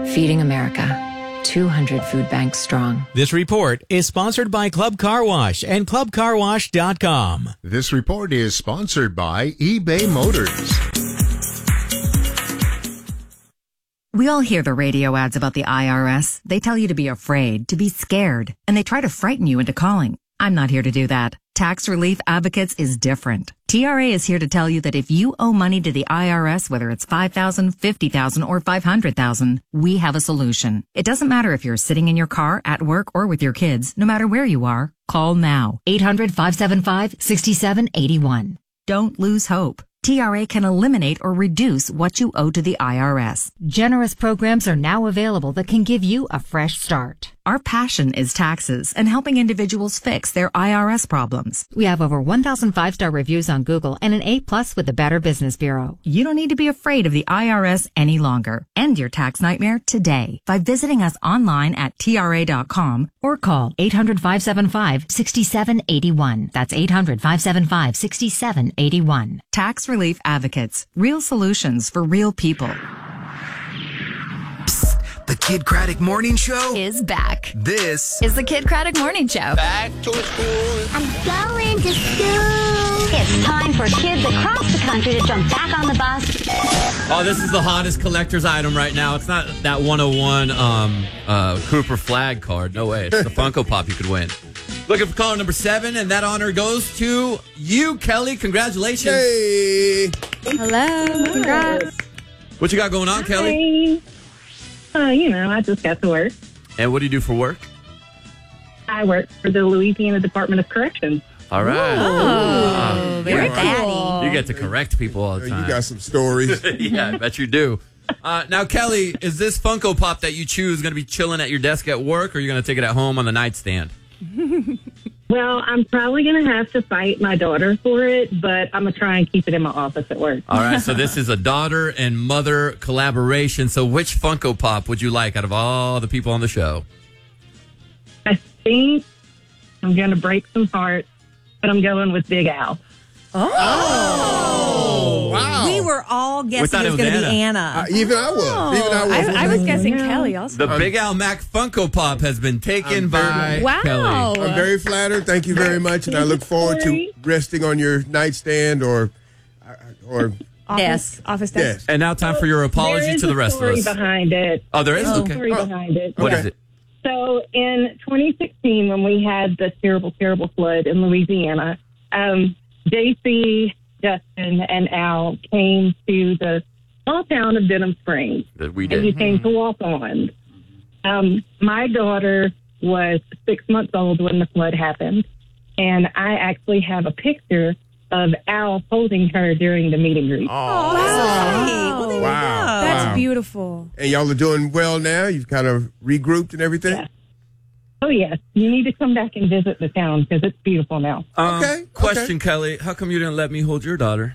Feeding America. 200 food banks strong. This report is sponsored by Club Car Wash and ClubCarWash.com. This report is sponsored by eBay Motors. We all hear the radio ads about the IRS. They tell you to be afraid, to be scared, and they try to frighten you into calling. I'm not here to do that. Tax Relief Advocates is different. TRA is here to tell you that if you owe money to the IRS, whether it's $5,000, $50,000, or $500,000, we have a solution. It doesn't matter if you're sitting in your car, at work, or with your kids. No matter where you are, call now. 800-575-6781. Don't lose hope. TRA can eliminate or reduce what you owe to the IRS. Generous programs are now available that can give you a fresh start. Our passion is taxes and helping individuals fix their IRS problems. We have over 1,000 5-star reviews on Google and an A+ with the Better Business Bureau. You don't need to be afraid of the IRS any longer. End your tax nightmare today by visiting us online at TRA.com or call 800-575-6781. That's 800-575-6781. Tax Relief Advocates. Real solutions for real people. The Kid Craddock Morning Show is back. This is the Kid Craddock Morning Show. Back to school. I'm going to school. It's time for kids across the country to jump back on the bus. Oh, this is the hottest collector's item right now. It's not that 101 Cooper flag card. No way. It's the Funko Pop you could win. Looking for caller number 7, and that honor goes to you, Kelly. Congratulations. Hey. Hello. Congrats. What you got going on, Kelly? I just got to work. And what do you do for work? I work for the Louisiana Department of Corrections. All right. Oh, very cool. You get to correct people all the time. You got some stories. Yeah, I bet you do. Now, Kelly, is this Funko Pop that you choose going to be chilling at your desk at work, or are you going to take it at home on the nightstand? Well, I'm probably going to have to fight my daughter for it, but I'm going to try and keep it in my office at work. All right, so this is a daughter and mother collaboration. So which Funko Pop would you like out of all the people on the show? I think I'm going to break some hearts, but I'm going with Big Al. Oh, wow. We were all guessing it was going to be Anna. Even I was. I was guessing Kelly also. The Big Al Mac Funko Pop has been taken by Kelly. I'm very flattered. Thank you very much. And I look forward to resting on your nightstand or office desk. And now time for your apology to the rest of us. There's a story behind it. Oh, there is? Okay. Story behind it. What is it? So in 2016, when we had the terrible, terrible flood in Louisiana, JC, Justin, and Al came to the small town of Denham Springs. That we did. And you came to walk on. My daughter was 6 months old when the flood happened, and I actually have a picture of Al holding her during the meet and greet. Oh, wow. Well, there you go. That's beautiful. And y'all are doing well now? You've kind of regrouped and everything? Yeah. Oh, yes. You need to come back and visit the town because it's beautiful now. Question, Kelly. How come you didn't let me hold your daughter?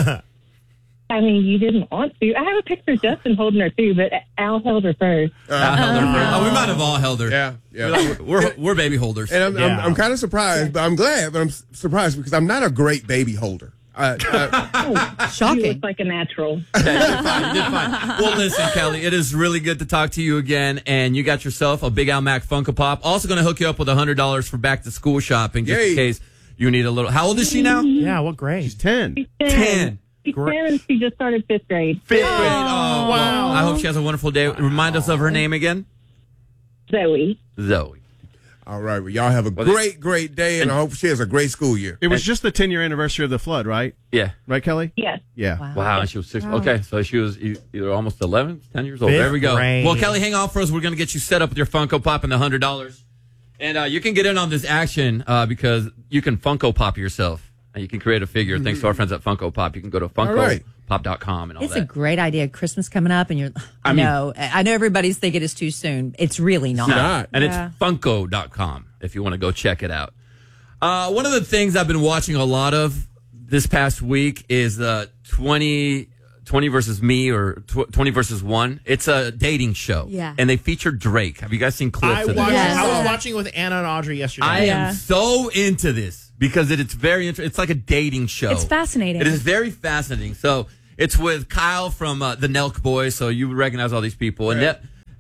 I mean, you didn't want to. I have a picture of Justin holding her, too, but Al held her first. Al held her first. Oh, we might have all held her. Yeah. We're baby holders. And I'm kind of surprised, but I'm glad, but I'm surprised because I'm not a great baby holder. Shocking. You look like a natural. You did fine. Well, listen, Kelly, it is really good to talk to you again, and you got yourself a Big Al Mac Funko Pop. Also going to hook you up with $100 for back to school shopping, just in case you need a little. How old is she now? Yeah, what grade? She's 10. She's 10. She's 10 and she just started 5th grade. 5th grade. Oh, wow. I hope she has a wonderful day. Remind us of her name again. Zoe. All right. Well, y'all have a great day, and I hope she has a great school year. It was just the 10-year anniversary of the flood, right? Yeah. Right, Kelly? Yes. Yeah. Wow. And she was 6. Wow. Okay, so she was either almost 11, 10 years old. 5th There we go. grade. Well, Kelly, hang on for us. We're going to get you set up with your Funko Pop and the $100. And you can get in on this action because you can Funko Pop yourself. And you can create a figure. Thanks to our friends at Funko Pop. You can go to FunkoPop.com and all It's that. a great idea. Christmas coming up, and I know everybody's thinking it's too soon. It's really not. And it's Funko.com if you want to go check it out. One of the things I've been watching a lot of this past week is 20 versus me or 20 versus 1. It's a dating show. Yeah. And they feature Drake. Have you guys seen clips of this? I was watching it with Anna and Audrey yesterday. I am so into this because it's very interesting. It's like a dating show. It's fascinating. It is very fascinating. So it's with Kyle from the Nelk Boys. So you would recognize all these people. And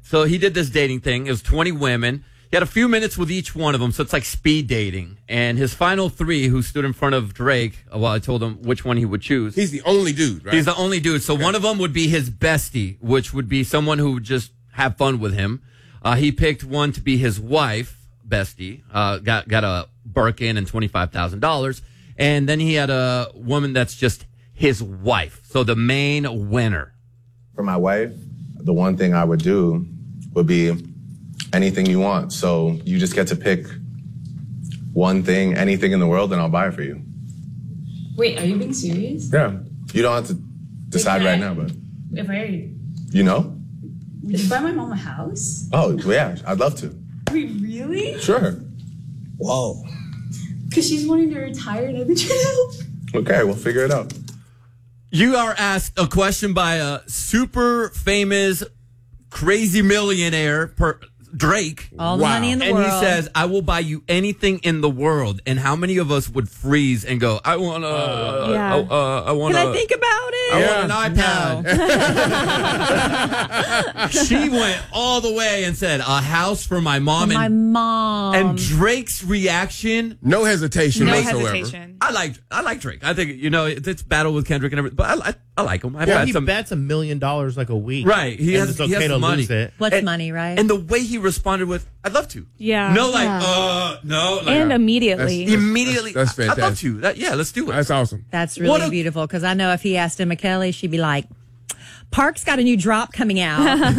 So he did this dating thing. It was 20 women. He had a few minutes with each one of them, so it's like speed dating. And his final 3, who stood in front of Drake, well, I told him which one he would choose. He's the only dude, right? He's the only dude. So one of them would be his bestie, which would be someone who would just have fun with him. He picked one to be his wife, bestie. Got a Birkin and $25,000. And then he had a woman that's just his wife. So the main winner. For my wife, the one thing I would do would be anything you want. So you just get to pick one thing, anything in the world, and I'll buy it for you. Wait, are you being serious? Yeah. You don't have to decide right now, but If I you know? would you buy my mom a house? Oh, yeah, I'd love to. Wait, really? Sure. Whoa. Because she's wanting to retire and I've been trying to help. Okay, we'll figure it out. You are asked a question by a super famous, crazy millionaire, Drake. All the money in the and world. And he says, I will buy you anything in the world. And how many of us would freeze and go, I want Can I think about it? I want an iPad. She went all the way and said, a house for my mom. My mom. And Drake's reaction. No hesitation whatsoever. I like Drake. I think, it's battle with Kendrick and everything. But I like him. I've Yeah, had he some. bets $1 million like a week. Right. He And has, it's he okay has to money. lose it. What's money, right? And the way he responded with, I'd love to. Yeah. No, like, Yeah. no. Like, And immediately. Immediately. That's fantastic. I'd love to. Yeah, let's do it. That's awesome. That's What really a- beautiful because I know if he asked Emma Kelly, she'd be like, Park's got a new drop coming out.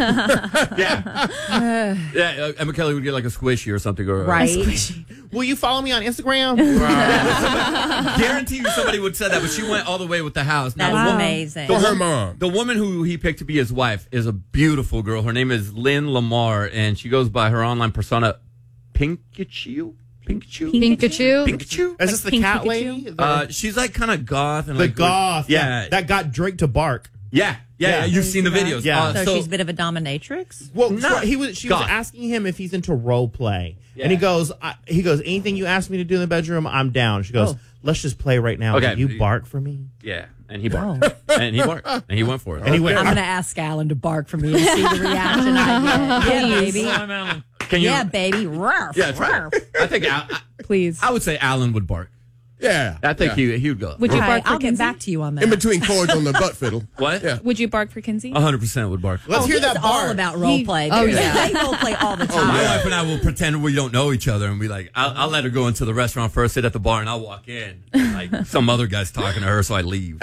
Yeah, Emma Kelly would get like a squishy or something. Or, Right. Will you follow me on Instagram? Guarantee you somebody would say that, but she went all the way with the house. That's the wo- amazing. For her mom. The woman who he picked to be his wife is a beautiful girl. Her name is Lynn Lamar, and she goes by her online persona, Pikachu. Pikachu. Is this the Pink cat Pikachu? lady? She's like kind of goth and The like goth. Yeah, That got Drake to bark. yeah. You've seen the videos. Yeah. So she's a bit of a dominatrix? Well, No. she was God. asking him if he's into role play, Yeah. and he goes, anything you ask me to do in the bedroom, I'm down. She goes, let's just play right now. Okay. Will you bark for me? Yeah, and he barked. And he barked. And he went for it. And he went, I'm going to ask Alan to bark for me and see the reaction I get. Yeah, baby. Can you? Yeah, baby. Ruff, Yeah, try. ruff. I think Please. I would say Alan would bark. Yeah. I think yeah. he would go. Would you Okay, bark for I'll get Kinsey? back to you on that. In between chords on the butt fiddle. What? Yeah. Would you bark for Kinsey? 100% would bark. let's hear he's that all bark. about role play. Oh, yeah. They role play all the My time. wife and I will pretend we don't know each other and be like, I'll let her go into the restaurant first, sit at the bar, and I'll walk in. Like some other guy's talking to her, so I leave.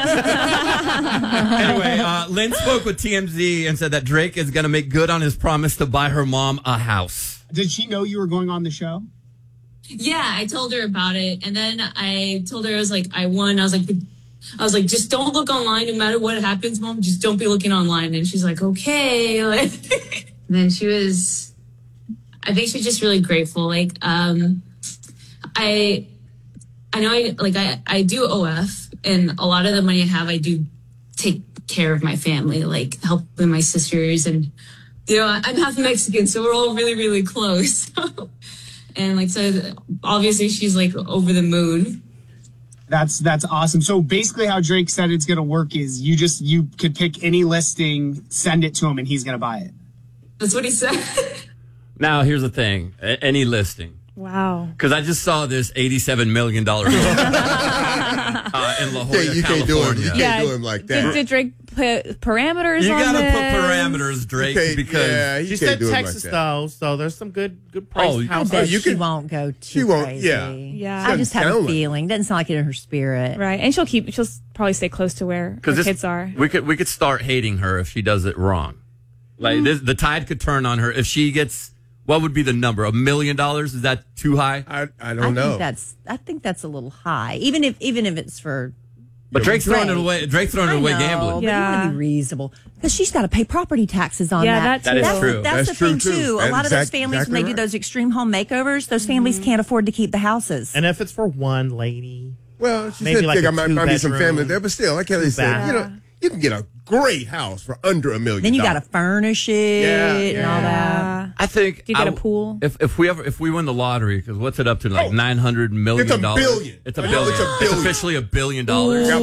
Anyway, Lynn spoke with TMZ and said that Drake is going to make good on his promise to buy her mom a house. Did she know you were going on the show? Yeah, I told her about it. And then I told her, I won. I was like, just don't look online no matter what happens, Mom. Just don't be looking online. And she's like, okay. And then I think she's just really grateful. I know I do OF, and a lot of the money I have, I do take care of my family, like helping my sisters. And, I'm half Mexican, so we're all really, really close. And so obviously she's over the moon. That's awesome. So basically how Drake said it's going to work is you could pick any listing, send it to him, and he's going to buy it. That's what he said. Now, here's the thing. Any listing. Wow. Because I just saw this $87 million home in La Jolla, You can't do him. California. You can't do him like that. Did Drake put parameters You on gotta this? put parameters, Drake, Okay, because yeah, you She can't said do him Texas, like that. though, so there's some good price Oh, I houses. bet you she can- won't go too she won't, crazy. yeah. Yeah. I just have Doesn't a sound like- feeling. Doesn't sound like it in her spirit. Right. And she'll probably stay close to where her kids are. we could start hating her if she does it wrong. Like the tide could turn on her if she gets. What would be the number? $1 million? Is that too high? I don't know. I think that's a little high. Even if it's for. But Drake's throwing it Drake. away. Drake's throwing it away I know, gambling. But you want to be reasonable because she's got to pay property taxes on Yeah, that. that is true. That's the true, thing too. too. A That's lot of those exactly families, when they do right. those extreme home makeovers, those families can't afford to keep the houses. And if it's for one lady, Well, she maybe said like there a might be some two-bedroom, family there, but still, like Kelly said, two-bath. you can get a great house for under $1 million. Then you got to furnish it and all that. I think. Do you get a pool? If we win the lottery, because what's it up to? Like $900 million. It's a billion. It's a I know billion. it's a billion. It's officially $1 billion.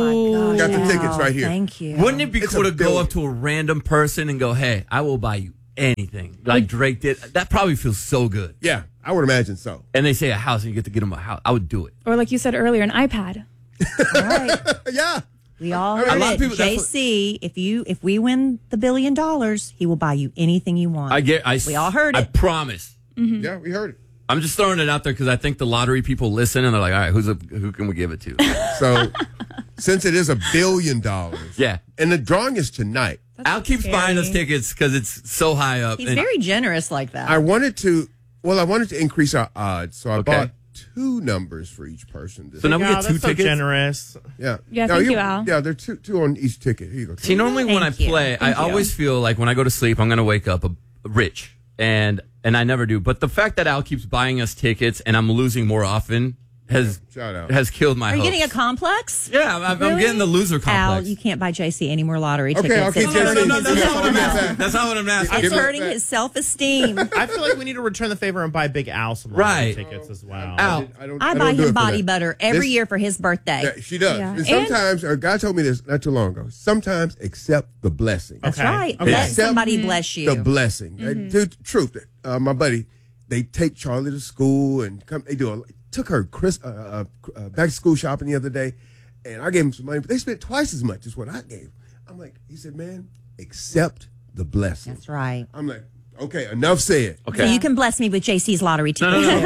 Got the tickets right here. Thank you. Wouldn't it be It's cool a to go billion. up to a random person and go, "Hey, I will buy you anything like Drake did. That probably feels so good. Yeah, I would imagine so. And they say a house and you get to get them a house. I would do it. Or like you said earlier, an iPad. All right. Yeah. We all heard A lot it. of people- that's JC, if we win the $1 billion, he will buy you anything you want. We all heard I it. promise. Mm-hmm. Yeah, we heard it. I'm just throwing it out there because I think the lottery people listen and they're like, all right, who can we give it to? So, since it is $1 billion, yeah, and the drawing is tonight. Al keeps buying us tickets because it's so high up. He's very generous like that. I wanted to increase our odds, so I bought 2 numbers for each person. So now we get 2 that's so tickets? generous. Yeah. Yeah, thank you, Al. Yeah, there are two on each ticket. Here you go. See, normally when I play, I always feel like when I go to sleep, I'm going to wake up rich, and I never do. But the fact that Al keeps buying us tickets and I'm losing more often has killed my Are you hopes. getting a complex? Yeah, I'm getting the loser complex. Al, you can't buy JC any more lottery Okay, tickets. okay, It's JC. hurting No, his that's not what I'm self-esteem. asking. That's not what I'm asking. It's hurting his self-esteem. I feel like we need to return the favor and buy Big Al some lottery tickets as well. Al, I buy him body butter every year for his birthday. Yeah, she does. Yeah. And sometimes, a guy told me this not too long ago. Sometimes accept the blessing. That's right. Let somebody bless you. The blessing. Truth. My buddy, they take Charlie to school and took her back to school shopping the other day, and I gave him some money, but they spent twice as much as what I gave. I'm like, he said, man, accept the blessing. That's right. I'm like, okay, enough said. So you can bless me with JC's lottery tickets. No.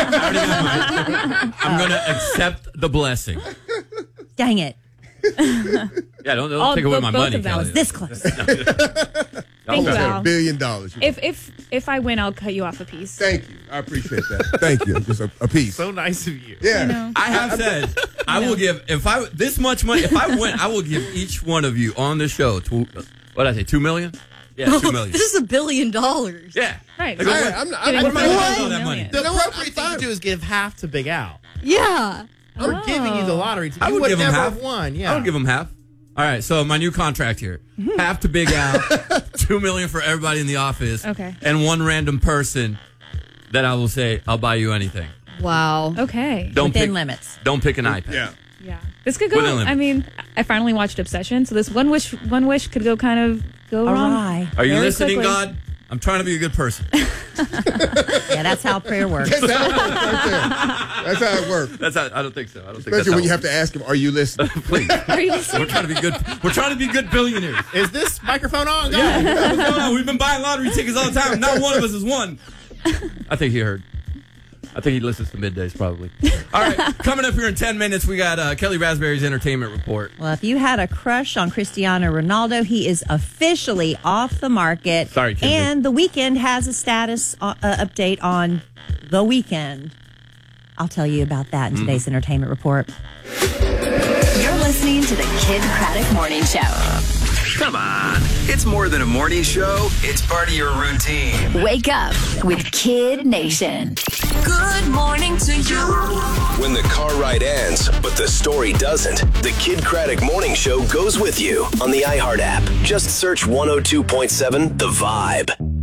I'm going to accept the blessing. Dang it. Yeah, don't take away my money, I was Kelly. this close. Thank you, Al. $1 billion. If I win, I'll cut you off a piece. Thank you. I appreciate that. Thank you. Just a piece. So nice of you. Yeah. I have said I will give this much money. If I win, I will give each one of you on the show. What did I say? $2 million? Yeah, $2 million. This is $1 billion. Yeah, right. What am I going to do with all that money? The appropriate thing to do is give half to Big Al. Yeah. We're giving you the lottery ticket. I would give him never half. have won. Yeah, I would give him half. All right, so my new contract here: half to Big Al, $2 million for everybody in the office, Okay. and one random person that I will say, "I'll buy you anything." Wow. Okay. Within limits. Don't pick an iPad. Yeah. This could go. Within limits. I mean, I finally watched Obsession, so this one wish could go wrong. Awry. Are you very listening, quickly. God? I'm trying to be a good person. Yeah, that's how prayer works. That's how it works right there. That's how it works. I don't think so. I don't think Especially when you have to ask him, are you listening? Please. Are you listening? We're trying to be good. We're trying to be good billionaires. Is this microphone on? Go Yeah. ahead. What's going on? We've been buying lottery tickets all the time. Not one of us has won. I think he heard. I think he listens to middays probably. All right, coming up here in 10 minutes, we got Kelly Raspberry's entertainment report. Well, if you had a crush on Cristiano Ronaldo, he is officially off the market. Sorry, Kimberly. And The Weeknd has a status update on The Weeknd. I'll tell you about that in today's entertainment report. You're listening to the Kid Craddock Morning Show. Come on. It's more than a morning show. It's part of your routine. Wake up with Kid Nation. Good morning to you. When the car ride ends, but the story doesn't, the Kid Craddock Morning Show goes with you on the iHeart app. Just search 102.7 The Vibe.